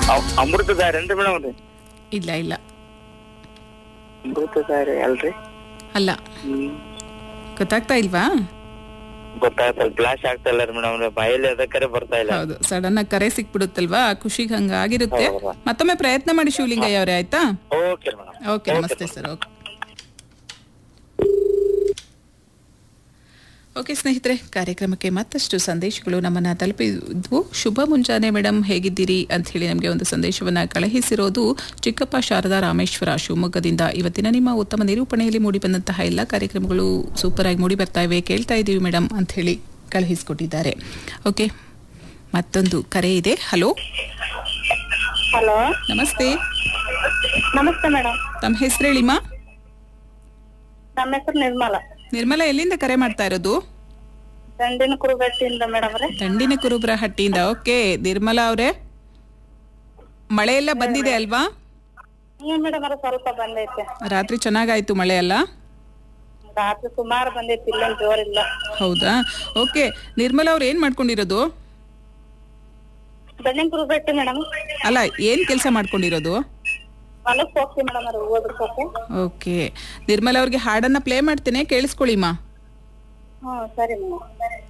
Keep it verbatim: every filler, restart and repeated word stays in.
ಅಮೃತಧಾರೇನ್ರಿ madam ರೀ? ಇಲ್ಲ ಇಲ್ಲ ಅಮೃತಧಾರೆ ಅಲ್ರಿ? ಅಲ್ಲ. ಹ್ಮ್ ಗೊತ್ತಾಗ್ತಾ ಇಲ್ವಾ? ಗೊತ್ತಾಗ್ತಲ್ಲ, ಫ್ಲಾಶ್ ಆಗ್ತಾ ಇಲ್ಲ ಮೇಡಮ್ ರೀ, ಬಾಯಲ್ಲಿ ಅದಕ್ಕರೆ ಬರ್ತಾ ಇಲ್ಲ. ಹೌದು, ಸಡನ್ ಆಗಿ ಕರೆ ಸಿಕ್ಬಿಡುತ್ತಲ್ವಾ, ಖುಷಿಗೆ ಹಂಗ ಆಗಿರುತ್ತೆ. ಹೌದಾ? ಮತ್ತೊಮ್ಮೆ ಪ್ರಯತ್ನ ಮಾಡಿ ಶಿವಲಿಂಗಯ್ಯ ಅವರೇ, ಆಯ್ತಾ? Okay madam. ಓಕೆ, ನಮಸ್ತೆ ಸರ್. ಓಕೆ ಓಕೆ ಸ್ನೇಹಿತರೆ, ಕಾರ್ಯಕ್ರಮಕ್ಕೆ ಮತ್ತಷ್ಟು ಸಂದೇಶಗಳು ನಮ್ಮನ್ನು ತಲುಪಿದ್ವು. ಶುಭ ಮುಂಜಾನೆ ಮೇಡಮ್, ಹೇಗಿದ್ದೀರಿ ಅಂತ ಹೇಳಿ ನಮಗೆ ಒಂದು ಸಂದೇಶವನ್ನು ಕಳುಹಿಸಿರೋದು ಚಿಕ್ಕಪ್ಪ ಶಾರದಾ ರಾಮೇಶ್ವರ ಶಿವಮೊಗ್ಗದಿಂದ. ಇವತ್ತಿನ ನಿಮ್ಮ ಉತ್ತಮ ನಿರೂಪಣೆಯಲ್ಲಿ ಮೂಡಿಬಂದಂತಹ ಎಲ್ಲ ಕಾರ್ಯಕ್ರಮಗಳು ಸೂಪರ್ ಆಗಿ ಮೂಡಿ ಬರ್ತಾ ಇವೆ, ಕೇಳ್ತಾ ಇದ್ದೀವಿ ಮೇಡಮ್ ಅಂತ ಹೇಳಿ ಕಳುಹಿಸಿಕೊಟ್ಟಿದ್ದಾರೆ. ಓಕೆ, ಮತ್ತೊಂದು ಕರೆ ಇದೆ. ಹಲೋ ಹಲೋ, ನಮಸ್ತೆ. ನಮಸ್ತೆ ಮೇಡಮ್. ತಮ್ಮ ಹೆಸರು ಹೇಳಿಮ್ಮ? ನಮ್ಮ ಹೆಸರು ನಿರ್ಮಲಾ. ನಿರ್ಮಲಾ, ಎಲ್ಲಿಂದ ಕರೆ ಮಾಡ್ತಾ ಇರೋದು? ದಂಡಿನ ಕುರುಬಟ್ಟಿಯಿಂದ ಮೇಡಮ್ ಅವರೇ. ದಂಡಿನ ಕುರುಬ್ರ ಹಟ್ಟಿಯಿಂದ. ಓಕೆ ನಿರ್ಮಲಾ ಅವರೇ, ಮಳೆ ಎಲ್ಲ ಬಂದಿದೆ ಅಲ್ವಾ? ಹ್ಮ್ ಮೇಡಮ್ ಅವರೇ, ಸ್ವಲ್ಪ ಬಂದೈತೆ. ರಾತ್ರಿ ಚೆನ್ನಾಗಾಯ್ತು ಮಳೆ ಅಲ್ಲ? ರಾತ್ರಿ ಸುಮಾರು ಬಂದೈತಿ, ಇಲ್ಲ ಜೋರಿಲ್ಲ. ಹೌದಾ? ಓಕೆ ನಿರ್ಮಲಾ ಅವ್ರು ಏನ್ ಮಾಡ್ಕೊಂಡಿರೋದು? ದಂಡಿನ ಕುರುಬಟ್ಟಿ ಮೇಡಮ್. ಅಲ್ಲ, ಏನ್ ಕೆಲಸ ಮಾಡ್ಕೊಂಡಿರೋದು? ಹೊಲಕ್ಕೆ ಹೋಗ್ತೀವಿ ಮೇಡಮ್ ಅವ್ರೆ, ಓದಕ್ಕೆ. ಓಕೆ ನಿರ್ಮಲಾ ಅವ್ರಿಗೆ ಹಾಡನ್ನ ಪ್ಲೇ ಮಾಡ್ತೇನೆ, ಕೇಳಿಸ್ಕೊಳ್ಳಿಮ್ಮ. ಹ್ಮ್ ಸರಿ ಮೇಡಮ್.